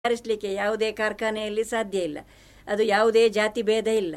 ತಯಾರಿಸಲಿಕ್ಕೆ ಯಾವುದೇ ಕಾರ್ಖಾನೆಯಲ್ಲಿ ಸಾಧ್ಯ ಇಲ್ಲ. ಅದು ಯಾವುದೇ ಜಾತಿ ಭೇದ ಇಲ್ಲ.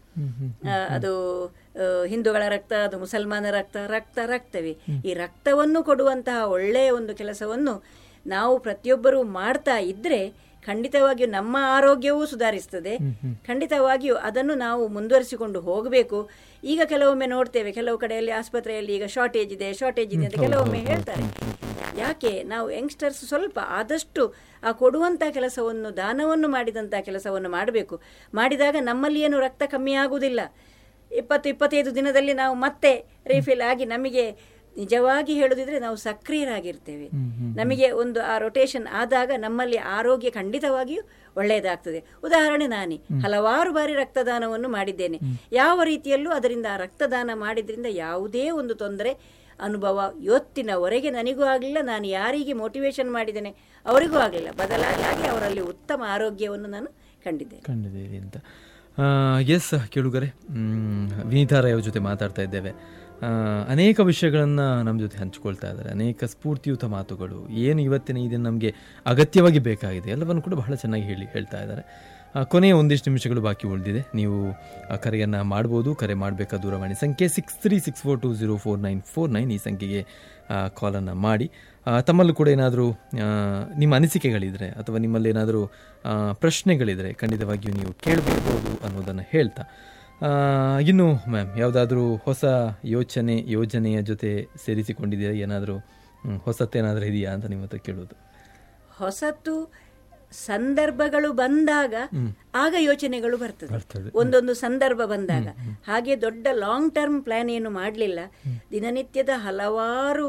ಅದು ಹಿಂದೂಗಳ ರಕ್ತ, ಅದು ಮುಸಲ್ಮಾನ ರಕ್ತವೇ. ಈ ರಕ್ತವನ್ನು ಕೊಡುವಂತಹ ಒಳ್ಳೆಯ ಒಂದು ಕೆಲಸವನ್ನು ನಾವು ಪ್ರತಿಯೊಬ್ಬರೂ ಮಾಡ್ತಾ ಇದ್ರೆ ಖಂಡಿತವಾಗಿಯೂ ನಮ್ಮ ಆರೋಗ್ಯವೂ ಸುಧಾರಿಸ್ತದೆ. ಖಂಡಿತವಾಗಿಯೂ ಅದನ್ನು ನಾವು ಮುಂದುವರಿಸಿಕೊಂಡು ಹೋಗಬೇಕು. ಈಗ ಕೆಲವೊಮ್ಮೆ ನೋಡ್ತೇವೆ, ಕೆಲವು ಕಡೆಯಲ್ಲಿ ಆಸ್ಪತ್ರೆಯಲ್ಲಿ ಈಗ ಶಾರ್ಟೇಜ್ ಇದೆ ಅಂತ ಕೆಲವೊಮ್ಮೆ ಹೇಳ್ತಾರೆ. ಯಾಕೆ ನಾವು ಯಂಗ್ಸ್ಟರ್ಸ್ ಸ್ವಲ್ಪ ಆದಷ್ಟು ಆ ಕೊಡುವಂಥ ಕೆಲಸವನ್ನು, ದಾನವನ್ನು ಮಾಡಿದಂಥ ಕೆಲಸವನ್ನು ಮಾಡಬೇಕು. ಮಾಡಿದಾಗ ನಮ್ಮಲ್ಲಿ ಏನು ರಕ್ತ ಕಮ್ಮಿ ಆಗುವುದಿಲ್ಲ. 20-25 ದಿನದಲ್ಲಿ ನಾವು ಮತ್ತೆ ರೀಫಿಲ್ ಆಗಿ ನಮಗೆ ನಿಜವಾಗಿ ಹೇಳುದಿದ್ರೆ ನಾವು ಸಕ್ರಿಯರಾಗಿರ್ತೇವೆ. ನಮಗೆ ಒಂದು ಆ ರೊಟೇಷನ್ ಆದಾಗ ನಮ್ಮಲ್ಲಿ ಆರೋಗ್ಯ ಖಂಡಿತವಾಗಿಯೂ ಒಳ್ಳೆಯದಾಗ್ತದೆ. ಉದಾಹರಣೆ, ನಾನೇ ಹಲವಾರು ಬಾರಿ ರಕ್ತದಾನವನ್ನು ಮಾಡಿದ್ದೇನೆ. ಯಾವ ರೀತಿಯಲ್ಲೂ ಅದರಿಂದ ರಕ್ತದಾನ ಮಾಡಿದ್ರಿಂದ ಯಾವುದೇ ಒಂದು ತೊಂದರೆ ಅನುಭವ ಇವತ್ತಿನವರೆಗೆ ನನಗೂ ಆಗಲಿಲ್ಲ. ನಾನು ಯಾರಿಗೆ ಮೋಟಿವೇಶನ್ ಮಾಡಿದ್ದೇನೆ ಅವರಿಗೂ ಆಗಲಿಲ್ಲ. ಬದಲಾಗಿ ಅವರಲ್ಲಿ ಉತ್ತಮ ಆರೋಗ್ಯವನ್ನು ನಾನು ಕಂಡಿದ್ದೇನೆ ಅಂತ. ಎಸ್ ಕೇಳುಗರೆ, ವಿನೀತಾ ರೈ ಅವ್ರ ಜೊತೆ ಮಾತಾಡ್ತಾ ಇದ್ದೇವೆ. ಅನೇಕ ವಿಷಯಗಳನ್ನು ನಮ್ಮ ಜೊತೆ ಹಂಚಿಕೊಳ್ತಾ ಇದ್ದಾರೆ. ಅನೇಕ ಸ್ಫೂರ್ತಿಯುತ ಮಾತುಗಳು, ಏನು ಇವತ್ತಿನ ಇದನ್ನು ನಮಗೆ ಅಗತ್ಯವಾಗಿ ಬೇಕಾಗಿದೆ ಎಲ್ಲವನ್ನು ಕೂಡ ಬಹಳ ಚೆನ್ನಾಗಿ ಹೇಳ್ತಾ ಇದ್ದಾರೆ. ಕೊನೆಯ ಒಂದಿಷ್ಟು ನಿಮಿಷಗಳು ಬಾಕಿ ಉಳಿದಿದೆ. ನೀವು ಕರೆಯನ್ನು ಮಾಡ್ಬೋದು. ಕರೆ ಮಾಡಬೇಕಾದ ದೂರವಾಣಿ ಸಂಖ್ಯೆ 6364204949. ಈ ಸಂಖ್ಯೆಗೆ ಕಾಲನ್ನು ಮಾಡಿ ತಮ್ಮಲ್ಲೂ ಕೂಡ ಏನಾದರೂ ನಿಮ್ಮ ಅನಿಸಿಕೆಗಳಿದ್ರೆ ಅಥವಾ ನಿಮ್ಮಲ್ಲಿ ಏನಾದರೂ ಪ್ರಶ್ನೆಗಳಿದ್ರೆ ಖಂಡಿತವಾಗಿಯೂ ನೀವು ಕೇಳಬಹುದು ಅನ್ನೋದನ್ನು ಹೇಳ್ತಾ, ಇನ್ನು ಮ್ಯಾಮ್ ಯಾವುದಾದ್ರೂ ಹೊಸ ಯೋಜನೆಯ ಜೊತೆ ಸೇರಿಸಿಕೊಂಡಿದ್ದೀರಾ? ಏನಾದರೂ ಹೊಸತೇನಾದರೂ ಇದೆಯಾ ಅಂತ ನಿಮ್ಮ ಹತ್ರ ಕೇಳೋದು. ಹೊಸತು ಸಂದರ್ಭಗಳು ಬಂದಾಗ ಆಗ ಯೋಚನೆಗಳು ಬರ್ತದೆ. ಒಂದೊಂದು ಸಂದರ್ಭ ಬಂದಾಗ. ಹಾಗೆ ದೊಡ್ಡ ಲಾಂಗ್ ಟರ್ಮ್ ಪ್ಲಾನ್ ಏನು ಮಾಡಲಿಲ್ಲ. ದಿನನಿತ್ಯದ ಹಲವಾರು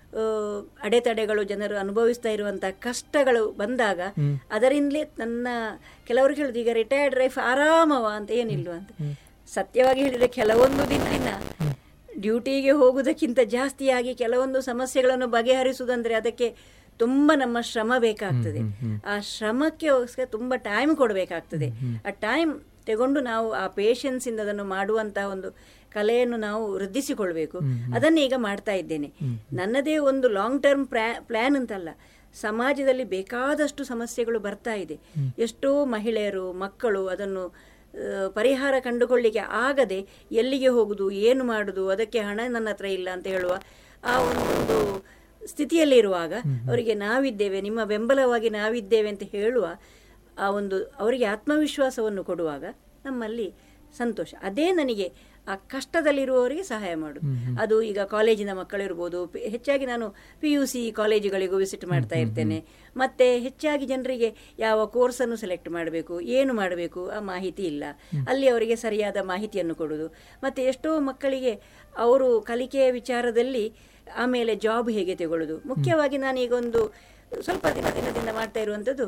ಅಡೆತಡೆಗಳು, ಜನರು ಅನುಭವಿಸ್ತಾ ಇರುವಂತಹ ಕಷ್ಟಗಳು ಬಂದಾಗ ಅದರಿಂದಲೇ ಕೆಲವರು ಹೇಳುದು ಈಗ ರಿಟೈರ್ಡ್ ಲೈಫ್ ಆರಾಮವ ಅಂತ ಏನಿಲ್ವ ಅಂತ. ಸತ್ಯವಾಗಿ ಹೇಳಿದರೆ ಕೆಲವೊಂದು ದಿನ ಡ್ಯೂಟಿಗೆ ಹೋಗುವುದಕ್ಕಿಂತ ಜಾಸ್ತಿಯಾಗಿ ಕೆಲವೊಂದು ಸಮಸ್ಯೆಗಳನ್ನು ಬಗೆಹರಿಸುವುದಂದ್ರೆ ಅದಕ್ಕೆ ತುಂಬ ನಮ್ಮ ಶ್ರಮ ಬೇಕಾಗ್ತದೆ. ಆ ಶ್ರಮಕ್ಕೆ ತುಂಬ ಟೈಮ್ ಕೊಡಬೇಕಾಗ್ತದೆ. ಆ ಟೈಮ್ ತಗೊಂಡು ನಾವು ಆ ಪೇಷನ್ಸಿಂದ ಅದನ್ನು ಮಾಡುವಂತಹ ಒಂದು ಕಲೆಯನ್ನು ನಾವು ವೃದ್ಧಿಸಿಕೊಳ್ಬೇಕು. ಅದನ್ನು ಈಗ ಮಾಡ್ತಾ ಇದ್ದೇನೆ. ನನ್ನದೇ ಒಂದು ಲಾಂಗ್ ಟರ್ಮ್ ಪ್ಲ್ಯಾನ್ ಅಂತಲ್ಲ. ಸಮಾಜದಲ್ಲಿ ಬೇಕಾದಷ್ಟು ಸಮಸ್ಯೆಗಳು ಬರ್ತಾ ಇದೆ. ಎಷ್ಟೋ ಮಹಿಳೆಯರು, ಮಕ್ಕಳು ಅದನ್ನು ಪರಿಹಾರ ಕಂಡುಕೊಳ್ಳಿಕ್ಕೆ ಆಗದೆ ಎಲ್ಲಿಗೆ ಹೋಗುದು, ಏನು ಮಾಡುದು, ಅದಕ್ಕೆ ಹಣ ನನ್ನ ಹತ್ರ ಇಲ್ಲ ಅಂತ ಹೇಳುವ ಆ ಒಂದು ಸ್ಥಿತಿಯಲ್ಲಿರುವಾಗ ಅವರಿಗೆ ನಾವಿದ್ದೇವೆ, ನಿಮ್ಮ ಬೆಂಬಲವಾಗಿ ನಾವಿದ್ದೇವೆ ಅಂತ ಹೇಳುವ ಆ ಒಂದು ಅವರಿಗೆ ಆತ್ಮವಿಶ್ವಾಸವನ್ನು ಕೊಡುವಾಗ ನಮ್ಮಲ್ಲಿ ಸಂತೋಷ. ಅದೇ ನನಗೆ ಆ ಕಷ್ಟದಲ್ಲಿರುವವರಿಗೆ ಸಹಾಯ ಮಾಡೋದು. ಅದು ಈಗ ಕಾಲೇಜಿನ ಮಕ್ಕಳಿರ್ಬೋದು. ಹೆಚ್ಚಾಗಿ ನಾನು PUC ಕಾಲೇಜುಗಳಿಗೂ ವಿಸಿಟ್ ಮಾಡ್ತಾ ಇರ್ತೇನೆ. ಮತ್ತು ಹೆಚ್ಚಾಗಿ ಜನರಿಗೆ ಯಾವ ಕೋರ್ಸನ್ನು ಸೆಲೆಕ್ಟ್ ಮಾಡಬೇಕು, ಏನು ಮಾಡಬೇಕು ಆ ಮಾಹಿತಿ ಇಲ್ಲ. ಅಲ್ಲಿ ಅವರಿಗೆ ಸರಿಯಾದ ಮಾಹಿತಿಯನ್ನು ಕೊಡೋದು. ಮತ್ತು ಎಷ್ಟೋ ಮಕ್ಕಳಿಗೆ ಅವರು ಕಲಿಕೆಯ ವಿಚಾರದಲ್ಲಿ ಆಮೇಲೆ ಜಾಬ್ ಹೇಗೆ ತಗೊಳ್ಳೋದು. ಮುಖ್ಯವಾಗಿ ನಾನೀಗ ಒಂದು ಸ್ವಲ್ಪ ದಿನದಿಂದ ಮಾಡ್ತಾ ಇರುವಂಥದ್ದು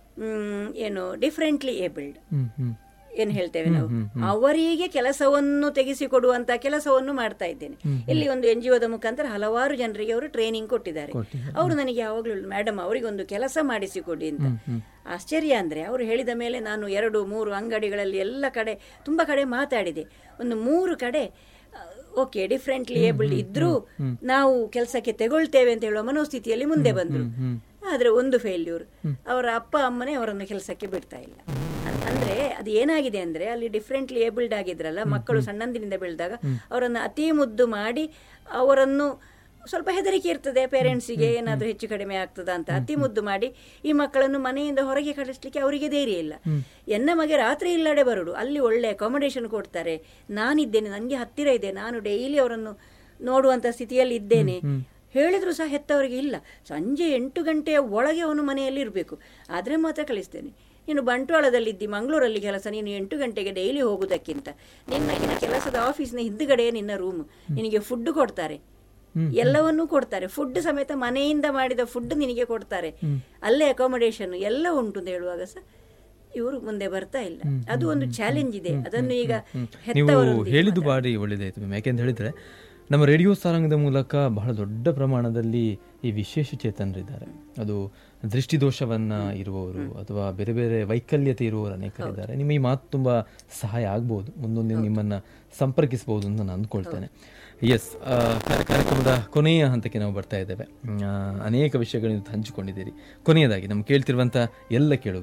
ಏನು ಡಿಫ್ರೆಂಟ್ಲಿ ಏಬಲ್ಡ್ ಏನು ಹೇಳ್ತೇವೆ ನಾವು, ಅವರಿಗೆ ಕೆಲಸವನ್ನು ತೆಗೆಸಿಕೊಡುವಂಥ ಕೆಲಸವನ್ನು ಮಾಡ್ತಾ ಇದ್ದೇನೆ. ಇಲ್ಲಿ ಒಂದು NGOದ ಮುಖಾಂತರ ಹಲವಾರು ಜನರಿಗೆ ಅವರು ಟ್ರೈನಿಂಗ್ ಕೊಟ್ಟಿದ್ದಾರೆ. ಅವರು ನನಗೆ ಯಾವಾಗಲೂ ಮೇಡಮ್ ಅವರಿಗೊಂದು ಕೆಲಸ ಮಾಡಿಸಿಕೊಡಿ ಅಂತ. ಆಶ್ಚರ್ಯ ಅಂದರೆ ಅವರು ಹೇಳಿದ ಮೇಲೆ ನಾನು 2-3 ಅಂಗಡಿಗಳಲ್ಲಿ ಎಲ್ಲ ಕಡೆ ತುಂಬ ಕಡೆ ಮಾತಾಡಿದೆ. ಒಂದು 3 ಕಡೆ ಓಕೆ ಡಿಫ್ರೆಂಟ್ಲಿ ಏಬಲ್ಡ್ ಇದ್ರೂ ನಾವು ಕೆಲಸಕ್ಕೆ ತಗೊಳ್ತೇವೆ ಅಂತ ಹೇಳುವ ಮನೋಸ್ಥಿತಿಯಲ್ಲಿ ಮುಂದೆ ಬಂದರು. ಆದರೆ ಒಂದು ಫೇಲ್ಯೂರ್, ಅವರ ಅಪ್ಪ ಅಮ್ಮನೇ ಅವರನ್ನು ಕೆಲಸಕ್ಕೆ ಬಿಡ್ತಾ ಇಲ್ಲ. ಅಂದರೆ ಅದು ಏನಾಗಿದೆ ಅಂದರೆ ಅಲ್ಲಿ ಡಿಫ್ರೆಂಟ್ಲಿ ಏಬಲ್ಡ್ ಆಗಿದ್ರಲ್ಲ ಮಕ್ಕಳು, ಸಣ್ಣಂದಿನಿಂದ ಬೆಳೆದಾಗ ಅವರನ್ನು ಅತಿ ಮುದ್ದು ಮಾಡಿ ಅವರನ್ನು ಸ್ವಲ್ಪ ಹೆದರಿಕೆ ಇರ್ತದೆ ಪೇರೆಂಟ್ಸಿಗೆ, ಏನಾದರೂ ಹೆಚ್ಚು ಕಡಿಮೆ ಆಗ್ತದ ಅಂತ ಅತಿ ಮುದ್ದು ಮಾಡಿ ಈ ಮಕ್ಕಳನ್ನು ಮನೆಯಿಂದ ಹೊರಗೆ ಕಳಿಸ್ಲಿಕ್ಕೆ ಅವರಿಗೆ ಧೈರ್ಯ ಇಲ್ಲ. ಎನ್ನ ಮಗೆ ರಾತ್ರಿ ಇಲ್ಲಡೆ ಬರೋಡು, ಅಲ್ಲಿ ಒಳ್ಳೆ ಅಕಾಮಡೇಷನ್ ಕೊಡ್ತಾರೆ, ನಾನಿದ್ದೇನೆ, ನನಗೆ ಹತ್ತಿರ ಇದೆ, ನಾನು ಡೈಲಿ ಅವರನ್ನು ನೋಡುವಂಥ ಸ್ಥಿತಿಯಲ್ಲಿ ಇದ್ದೇನೆ ಹೇಳಿದ್ರು ಸಹ ಹೆತ್ತವರಿಗೆ ಇಲ್ಲ. ಸಂಜೆ 8 ಗಂಟೆಯ ಒಳಗೆ ಅವನು ಮನೆಯಲ್ಲಿ ಇರಬೇಕು, ಆದರೆ ಮಾತ್ರ ಕಳಿಸ್ತೇನೆ. ನೀನು ಬಂಟ್ವಾಳದಲ್ಲಿದ್ದಿ, ಮಂಗಳೂರಲ್ಲಿ ಕೆಲಸ, ನೀನು 8 ಗಂಟೆಗೆ ಡೈಲಿ ಹೋಗುವುದಕ್ಕಿಂತ ನಿನ್ನ ಕೆಲಸದ ಆಫೀಸ್ನ ಹಿಂದುಗಡೆ ನಿನ್ನ ರೂಮ್, ನಿನಗೆ ಫುಡ್ ಕೊಡ್ತಾರೆ, ಎಲ್ಲವನ್ನೂ ಕೊಡ್ತಾರೆ, ಫುಡ್ ಸಮೇತ ಮನೆಯಿಂದ ಮಾಡಿದ ಫುಡ್ ನಿನಗೆ ಕೊಡ್ತಾರೆ, ಅಲ್ಲೇ ಅಕಾಮಡೇಷನ್ ಎಲ್ಲ ಉಂಟು ಅಂತ ಹೇಳುವಾಗ ಸಹ ಇವರು ಮುಂದೆ ಬರ್ತಾ ಇಲ್ಲ. ಅದು ಒಂದು ಚಾಲೆಂಜ್ ಇದೆ. ಅದನ್ನು ಈಗ ನೀವು ಹೇಳಿದ್ದು ಬಾರಿ ಒಳ್ಳೆದಾಯ್ತು. ಯಾಕೆಂತ ಹೇಳಿದ್ರೆ ನಮ್ಮ ರೇಡಿಯೋ ಸಾರಂಗದ ಮೂಲಕ ಬಹಳ ದೊಡ್ಡ ಪ್ರಮಾಣದಲ್ಲಿ ಈ ವಿಶೇಷ ಚೇತನರಿದ್ದಾರೆ. ಅದು ದೃಷ್ಟಿದೋಷವನ್ನು ಇರುವವರು ಅಥವಾ ಬೇರೆ ಬೇರೆ ವೈಕಲ್ಯತೆ ಇರುವವರು ಅನೇಕರಿದ್ದಾರೆ. ನಿಮ್ಮ ಈ ಮಾತು ತುಂಬ ಸಹಾಯ ಆಗ್ಬೋದು, ಮುಂದೊಂದು ನಿಮ್ಮನ್ನು ಸಂಪರ್ಕಿಸಬಹುದು ಅಂತ ನಾನು ಅಂದ್ಕೊಳ್ತೇನೆ. ಎಸ್, ಕಾರ್ಯಕ್ರಮದ ಕೊನೆಯ ಹಂತಕ್ಕೆ ನಾವು ಬರ್ತಾ ಇದ್ದೇವೆ. ಅನೇಕ ವಿಷಯಗಳನ್ನು ಹಂಚಿಕೊಂಡಿದ್ದೀರಿ. ಕೊನೆಯದಾಗಿ ನಮ್ಮ ಕೇಳ್ತಿರುವಂಥ ಎಲ್ಲ ಕೇಳುಗರು